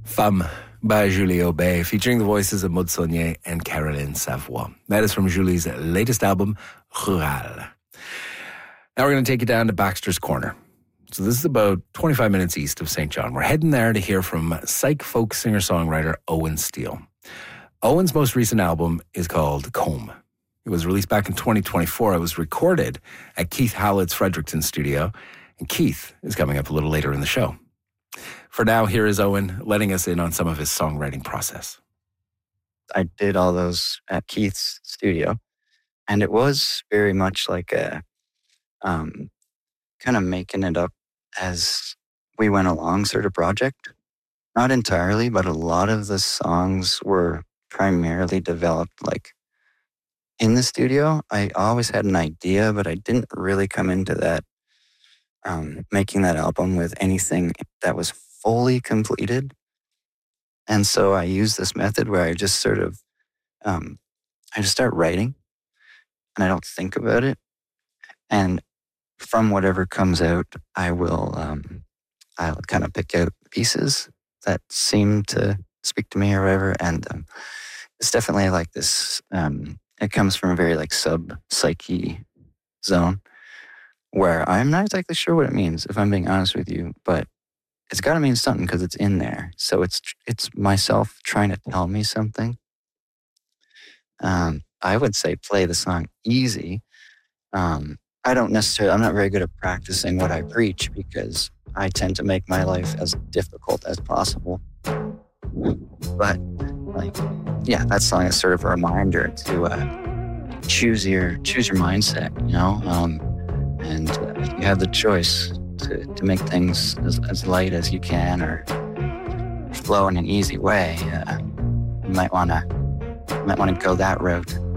Femme by Julie Aubé, featuring the voices of Maud Saunier and Caroline Savoie. That is from Julie's latest album, Rural. Now we're going to take you down to Baxter's Corner. So this is about 25 minutes east of St. John. We're heading there to hear from psych folk singer-songwriter Owen Steele. Owen's most recent album is called Comb. It was released back in 2024. It was recorded at Keith Howlett's Fredericton studio, and Keith is coming up a little later in the show. For now, here is Owen letting us in on some of his songwriting process. I did all those at Keith's studio, and it was very much like a kind of making it up as we went along sort of project. Not entirely, but a lot of the songs were primarily developed like in the studio. I always had an idea, but I didn't really come into that making that album with anything that was fully completed. And so I use this method where I just sort of, I just start writing and I don't think about it. And from whatever comes out, I'll kind of pick out pieces that seem to speak to me or whatever. And it's definitely like this, it comes from a very like sub-psyche zone where I'm not exactly sure what it means, if I'm being honest with you, but it's got to mean something because it's in there. So it's myself trying to tell me something. I would say play the song easy. I'm not very good at practicing what I preach because I tend to make my life as difficult as possible. But that song is sort of a reminder to choose your mindset, you know, and you have the choice to make things as light as you can or flow in an easy way. You might want to go that route.